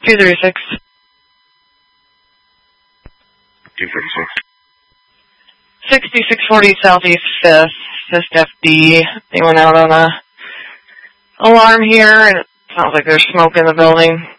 236. 236. 6640 Southeast 5th FD. They went out on a alarm here, and it sounds like there's smoke in the building.